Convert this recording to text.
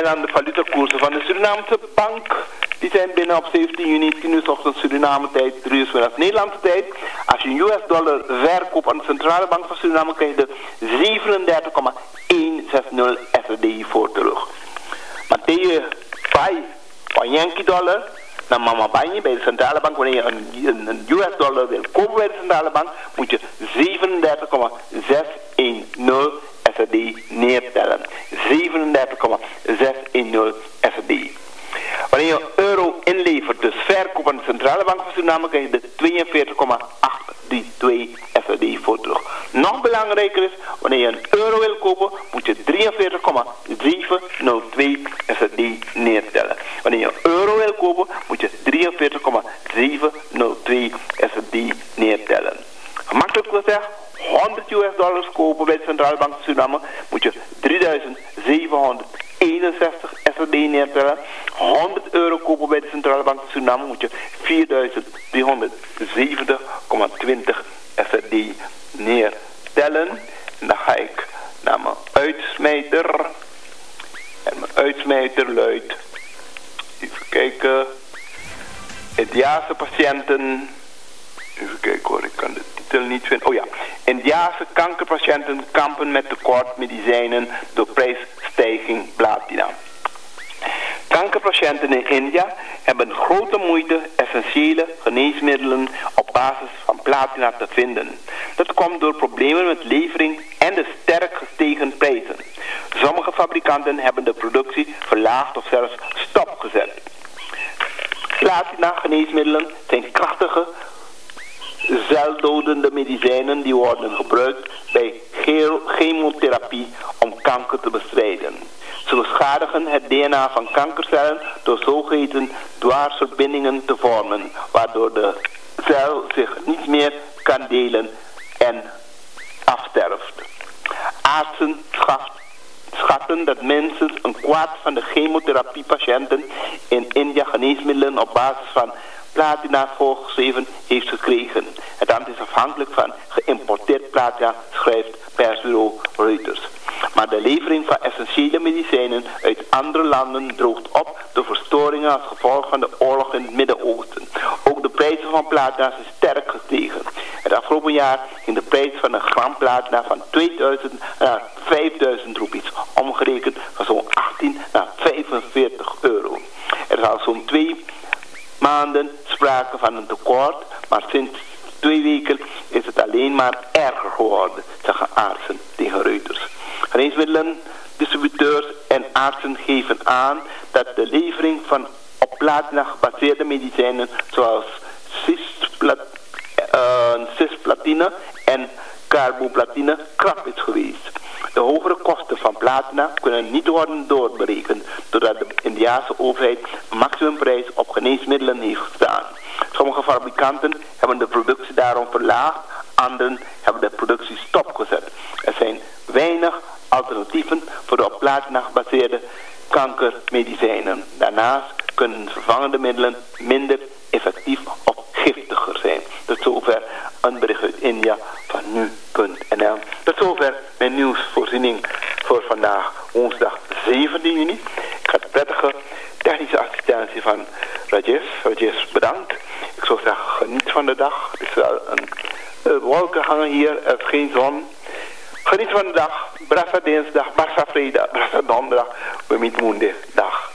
aan de valutakoersen van de Surinaamse bank. Die zijn binnen op 17 juni 10 uur ochtends Suriname tijd, 3 uur 's middags Nederlandse tijd. Als je een US-dollar verkoopt aan de Centrale Bank van Suriname, krijg je de 37,160 SRD voor terug. Maar tegen je van Yankee dollar naar Mama Banyi bij de Centrale Bank, wanneer je een US-dollar wil kopen bij de Centrale Bank, moet je 37,610 SRD neertellen. 37,610 SRD. Wanneer je euro inlevert, dus verkoop aan de Centrale Bank van Suriname, krijg je de 42,832 SRD voor terug. Nog belangrijker is, wanneer je een euro wil kopen, moet je 43,702 SRD neertellen. Wanneer je een euro wil kopen, moet je 43,702 SRD neertellen. Gemakkelijk gezegd, 100 US-dollars kopen bij de Centrale Bank van Suriname, moet je 3761 SRD neertellen. 100 euro kopen bij de Centrale Bank van Suriname, moet je 4370,20 SRD neertellen. En dan ga ik naar mijn uitsmijter. En mijn uitsmijter luidt, even kijken, Indiase patiënten. Even kijken hoor, ik kan de titel niet vinden. Oh ja. Indiase kankerpatiënten kampen met tekort medicijnen door prijsstijging platina. Kankerpatiënten in India hebben grote moeite essentiële geneesmiddelen op basis van platina te vinden. Dat komt door problemen met levering en de sterk gestegen prijzen. Sommige fabrikanten hebben de productie verlaagd of zelfs stopgezet. Platina geneesmiddelen zijn krachtige, celdodende medicijnen die worden gebruikt bij chemotherapie om kanker te bestrijden. Ze beschadigen het DNA van kankercellen door zogeheten dwarsverbindingen te vormen, waardoor de cel zich niet meer kan delen en afsterft. Artsen schatten dat minstens een kwart van de chemotherapiepatiënten in India geneesmiddelen op basis van platina voorgeschreven heeft gekregen. Het aantal is afhankelijk van geïmporteerd platina, schrijft persbureau Reuters. Maar de levering van essentiële medicijnen uit andere landen droogt op door verstoringen als gevolg van de oorlog in het Midden-Oosten. Ook de prijzen van platina zijn sterk gestegen. Het afgelopen jaar ging de prijs van een gram platina van 2000 naar 5000 roepies, omgerekend van zo'n 18 naar 45 euro. Er is al zo'n 2 maanden sprake van een tekort, maar sinds 2 weken is het alleen maar erger geworden, zeggen artsen tegen Reuters. Geneesmiddelen, distributeurs en artsen geven aan dat de levering van op platina gebaseerde medicijnen zoals cisplatine en carboplatine krap is geweest. De hogere kosten van platina kunnen niet worden doorberekend, doordat de Indiase overheid een maximumprijs op geneesmiddelen heeft gestaan. Sommige fabrikanten hebben de productie daarom verlaagd, anderen hebben de productie stopgezet. Er zijn weinig alternatieven voor de op platina gebaseerde kankermedicijnen. Daarnaast kunnen vervangende middelen minder effectief of giftiger zijn. Tot zover een bericht uit India van nu.nl. Tot zover mijn nieuwsvoorziening voor vandaag, woensdag 17 juni. Ik ga de prettige technische assistentie van Rajesh bedankt. Ik zou zeggen, geniet van de dag. Het is wel een wolken hangen hier, er is geen zon. Geniet van de dag. Brassa dinsdag, Brassa vrijdag, Brassa donderdag. We meet Monday. Dag.